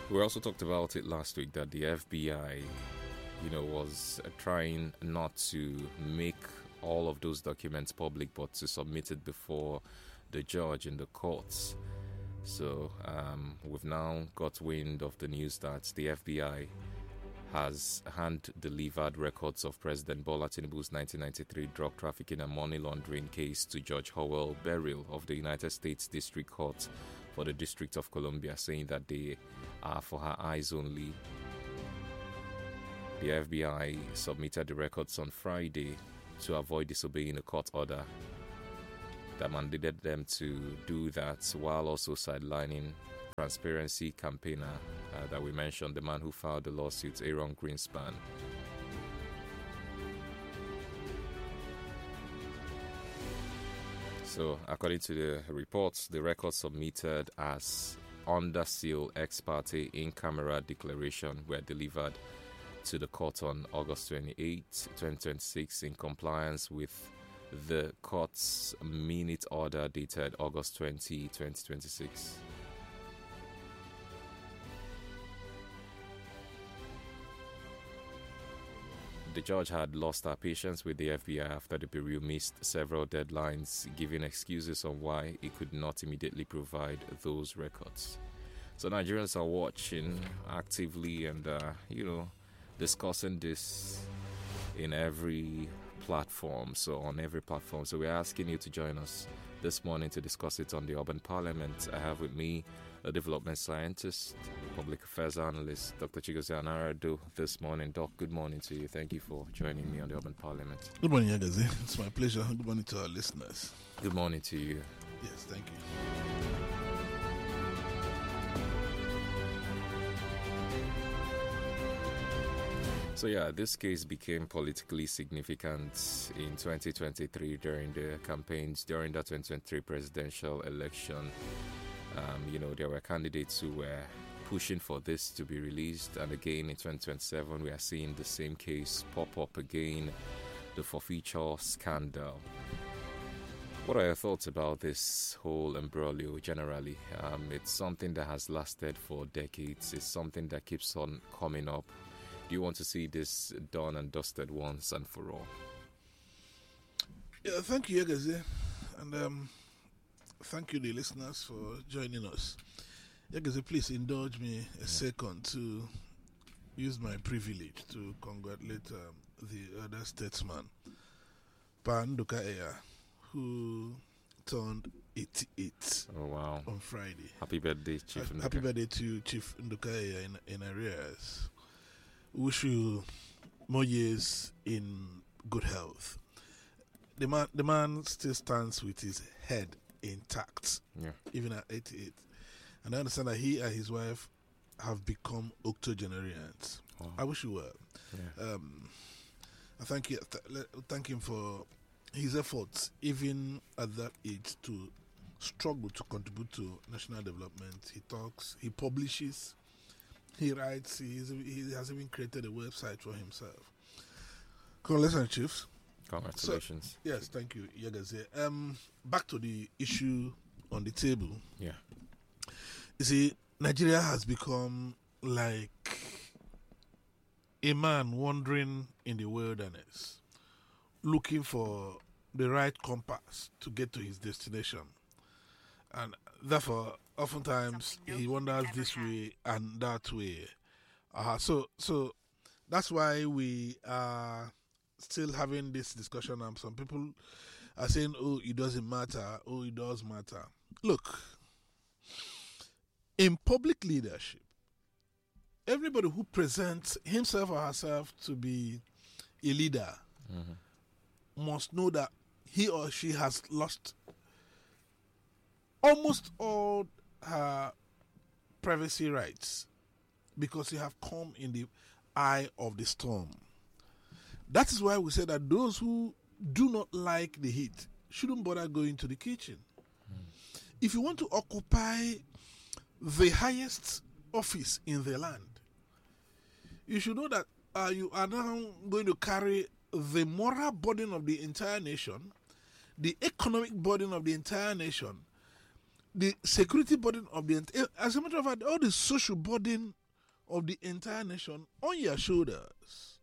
We also talked about it last week that the FBI, was trying not to make all of those documents public, but to submit it before the judge in the courts. So we've now got wind of the news that the FBI has hand-delivered records of President Bola Tinubu's 1993 drug trafficking and money laundering case to Judge Howell Beryl of the United States District Court for the District of Columbia, saying that they are for her eyes only. The FBI submitted the records on Friday to avoid disobeying a court order that mandated them to do that, while also sidelining transparency campaigner that we mentioned, the man who filed the lawsuit, Aaron Greenspan. So, according to the reports, the records submitted as under seal ex parte in camera declaration were delivered to the court on August 28, 2026, in compliance with the court's minute order dated August 20, 2026. The judge had lost her patience with the FBI after the Bureau missed several deadlines, giving excuses on why it could not immediately provide those records. So Nigerians are watching actively and, discussing this in every platform. So on every platform. So we're asking you to join us this morning to discuss it on the Urban Parliament. I have with me a development scientist, public affairs analyst, Dr. Chigozie Anarado, this morning. Doc, good morning to you. Thank you for joining me on the Urban Parliament. Good morning, Yagazi. It's my pleasure. Good morning to our listeners. Good morning to you. Yes, thank you. So this case became politically significant in 2023 during the campaigns, during the 2023 presidential election. There were candidates who were pushing for this to be released. And again, in 2027, we are seeing the same case pop up again, the forfeiture scandal. What are your thoughts about this whole imbroglio generally? It's something that has lasted for decades. It's something that keeps on coming up. Do you want to see this done and dusted once and for all? Yeah, thank you, Yagazi. And thank you, the listeners, for joining us. Yagazi, please indulge me a second to use my privilege to congratulate the other statesman, Pa Nduka Eya, who turned 88 on Friday. Happy birthday, Chief Nduka. Happy birthday to Chief Nduka Eya in arrears. Wish you more years in good health. The man still stands with his head intact, even at 88. And I understand that he and his wife have become octogenarians. Wow. I wish you well. Yeah. I thank him for his efforts, even at that age, to struggle to contribute to national development. He talks, he publishes, he writes, he has even created a website for himself. Congratulations, Chiefs. Congratulations. So, yes, thank you, Yagazi. Back to the issue on the table. Yeah. You see, Nigeria has become like a man wandering in the wilderness, looking for the right compass to get to his destination. And therefore, oftentimes, he wanders this way and that way. So that's why we are still having this discussion. And some people are saying, oh, it doesn't matter. Oh, it does matter. Look, in public leadership, everybody who presents himself or herself to be a leader must know that he or she has lost almost all her privacy rights because you have come in the eye of the storm. That is why we say that those who do not like the heat shouldn't bother going to the kitchen. If you want to occupy the highest office in the land, you should know that you are now going to carry the moral burden of the entire nation, the economic burden of the entire nation, the security burden of the entire, as a matter of fact, all the social burden of the entire nation on your shoulders.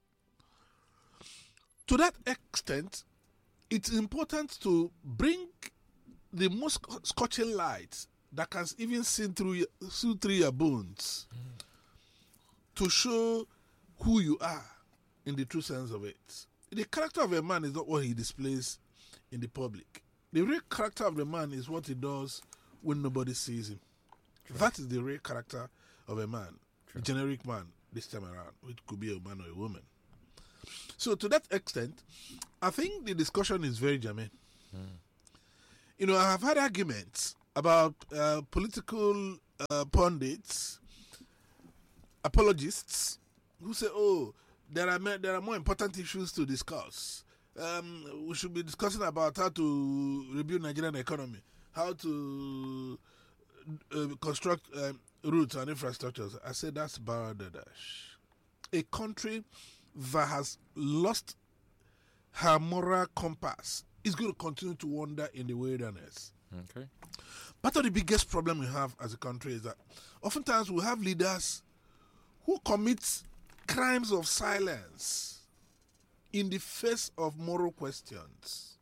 To that extent, it's important to bring the most scorching light that can even see through your bones to show who you are in the true sense of it. The character of a man is not what he displays in the public. The real character of the man is what he does when nobody sees him. True. That is the real character of a man. True. A generic man this time around. It could be a man or a woman. So to that extent, I think the discussion is very germane. You know, I have had arguments about political pundits, apologists, who say, oh, there are more important issues to discuss. We should be discussing about how to rebuild Nigerian economy, how to construct roads and infrastructures. I said that's Bangladesh, a country that has lost her moral compass is going to continue to wander in the wilderness. Okay. Part of the biggest problem we have as a country is that oftentimes we have leaders who commit crimes of silence in the face of moral questions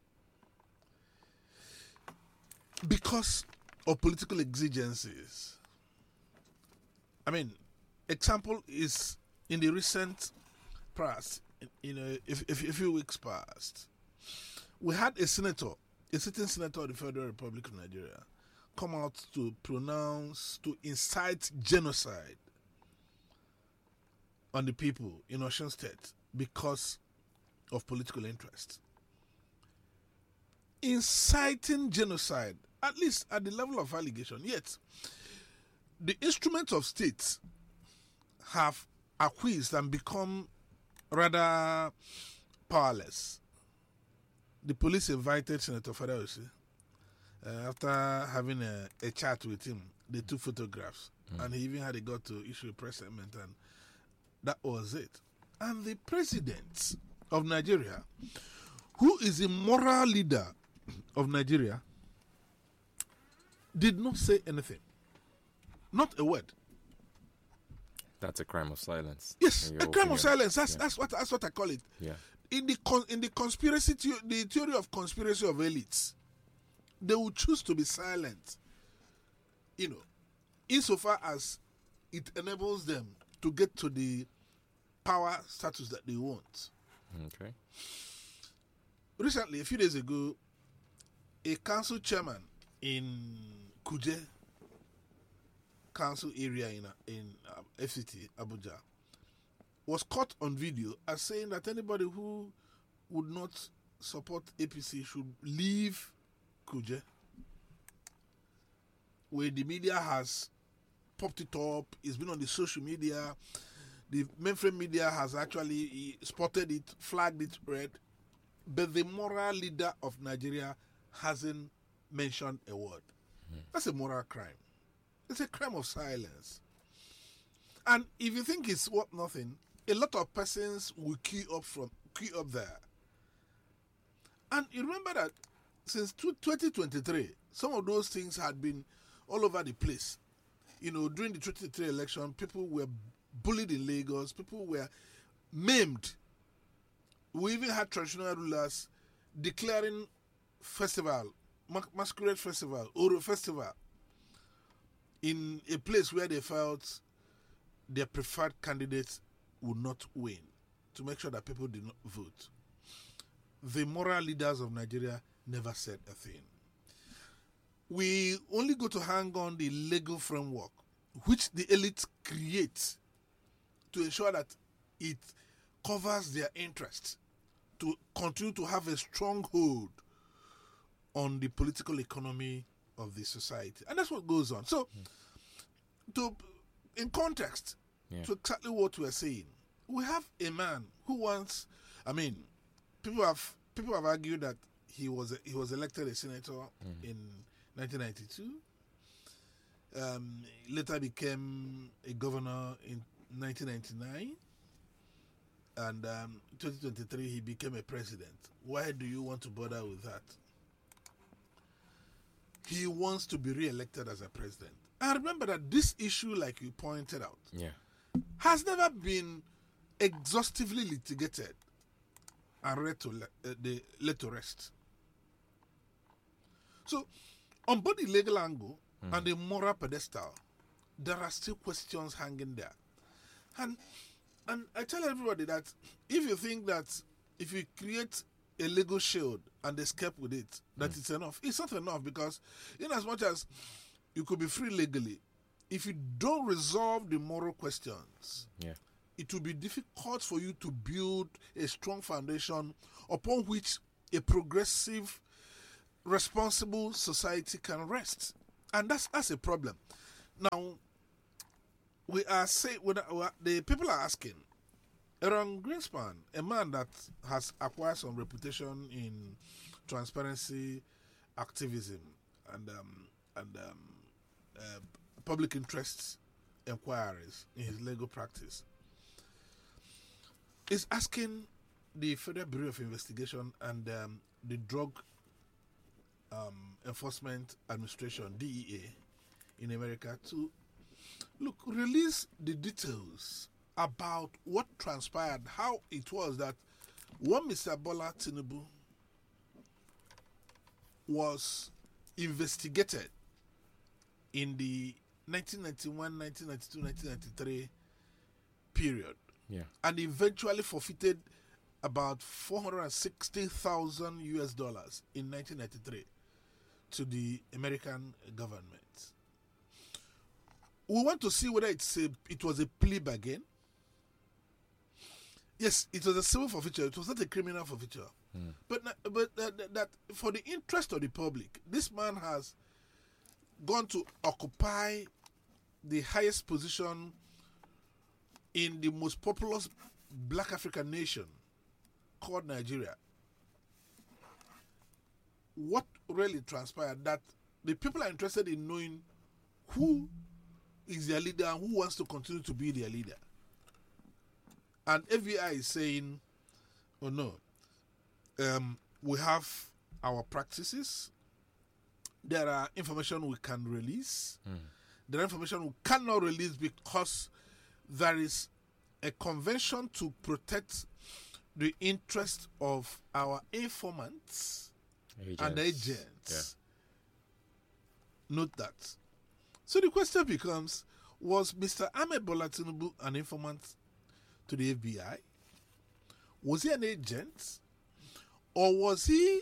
because of political exigencies. I mean, example is in the recent past, a few weeks past, we had a senator, a sitting senator of the Federal Republic of Nigeria, come out to incite genocide on the people in Osun State because of political interest. Inciting genocide, at least at the level of allegation, yet the instruments of states have acquiesced and become rather powerless. The police invited Senator Fadaosi after having a chat with him. They took photographs, and he even had got to issue a press statement, and that was it. And the president of Nigeria, who is the moral leader of Nigeria, did not say anything. Not a word. That's a crime of silence. Yes, a crime of silence. That's what I call it. Yeah. In the conspiracy, the theory of conspiracy of elites, they will choose to be silent. You know, insofar as it enables them to get to the power status that they want. Okay. Recently, a few days ago, a council chairman in Kuje council area in FCT, Abuja, was caught on video as saying that anybody who would not support APC should leave Kuje, where the media has popped it up. It's been on the social media. The mainframe media has actually spotted it, flagged it red, but the moral leader of Nigeria hasn't mentioned a word. That's a moral crime. It's a crime of silence. And if you think it's worth nothing, a lot of persons will queue up there. And you remember that since 2023, some of those things had been all over the place. You know, during the 2023 election, people were bullied in Lagos, people were maimed. We even had traditional rulers declaring festival, masquerade festival, Oro festival, in a place where they felt their preferred candidates would not win, to make sure that people did not vote. The moral leaders of Nigeria never said a thing. We only go to hang on the legal framework which the elites create to ensure that it covers their interests, to continue to have a stronghold on the political economy of the society. And that's what goes on. So, in context to exactly what we're saying, we have a man who wants, people have argued that he was elected a senator in 1992. Later became a governor in 1999. And 2023 he became a president. Why do you want to bother with that? He wants to be re-elected as a president. And remember that this issue, like you pointed out, Yeah. has never been exhaustively litigated and led to rest. So, on both the legal angle and the moral pedestal, there are still questions hanging there. And I tell everybody that if you think that if you create a legal shield and escape with it, that it's enough, it's not enough, because in as much as you could be free legally, if you don't resolve the moral questions, Yeah. it will be difficult for you to build a strong foundation upon which a progressive, responsible society can rest. And that's a problem. Now, we are saying, the people are asking, Aaron Greenspan, a man that has acquired some reputation in transparency, activism, and public interest inquiries in his legal practice, is asking the Federal Bureau of Investigation and the Drug Enforcement Administration, DEA, in America to release the details about what transpired, how it was that when Mr. Bola Tinubu was investigated in the 1991, 1992, 1993 period, and eventually forfeited about $460,000 US in 1993 to the American government. We want to see whether it was a plea bargain. Yes, it was a civil forfeiture. It was not a criminal forfeiture. But that for the interest of the public, this man has gone to occupy the highest position in the most populous black African nation called Nigeria. What really transpired, that the people are interested in knowing who is their leader and who wants to continue to be their leader. And FBI is saying, oh no, we have our practices. There are information we can release. There are information we cannot release because there is a convention to protect the interest of our informants and agents. Yeah. Note that. So the question becomes, was Mr. Ahmed Bola Tinubu an informant to the FBI? Was he an agent? Or was he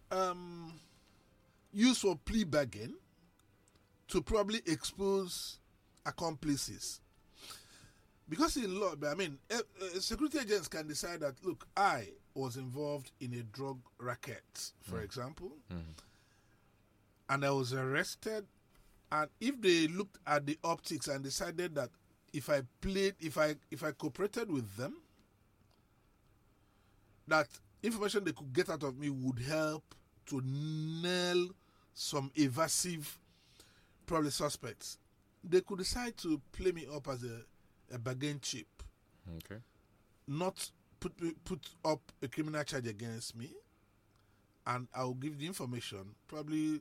used for plea bargain to probably expose accomplices? Because in law, I mean, security agents can decide that, look, I was involved in a drug racket, for example, and I was arrested. And if they looked at the optics and decided that if I cooperated with them, that information they could get out of me would help to nail some evasive, probably suspects, they could decide to play me up as a bargain chip. Okay. Not put up a criminal charge against me, and I'll give the information, probably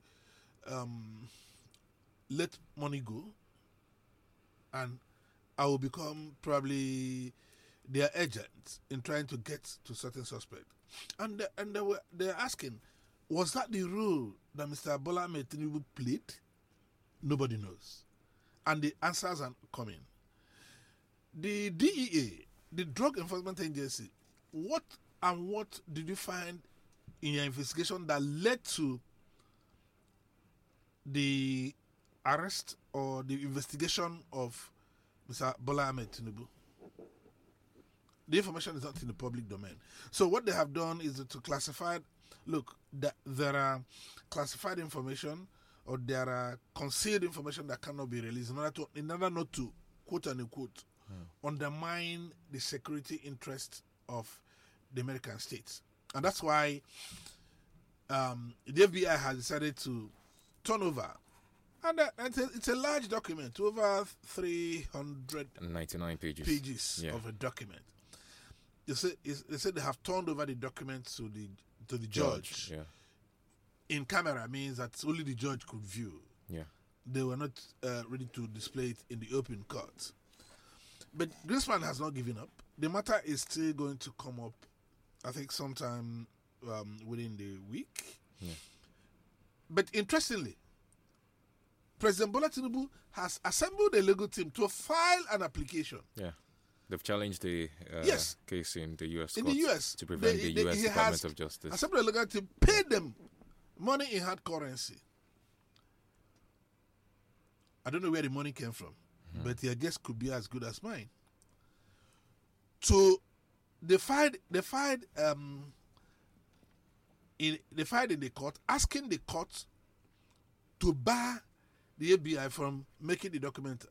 let money go, and I will become probably their agent in trying to get to certain suspect. And they're asking, was that the role that Mr. Bola Ahmed Tinubu played? Nobody knows. And the answers are coming. The DEA, the Drug Enforcement Agency, what did you find in your investigation that led to the arrest or the investigation of Mr. Bola Ahmed Tinubu? The information is not in the public domain. So what they have done is to classify, look, there are classified information or there are concealed information that cannot be released in order not to, quote unquote, undermine the security interest of the American states. And that's why the FBI has decided to turn over, and it's a large document, over 399 pages of a document. They say they have turned over the document to the judge. Yeah. In camera means that only the judge could view. Yeah. they were not ready to display it in the open court. But Greenspan has not given up. The matter is still going to come up, I think, sometime within the week. Yeah. But interestingly, President Bola Tinubu has assembled a legal team to file an application. Yeah. They've challenged the Yes. case in the U.S. In court the U.S. to prevent the U.S. he Department has of Justice. assembled a legal team, paid them money in hard currency. I don't know where the money came from, but your guess could be as good as mine. So they filed in the court, asking the court to bar the ABI from making the document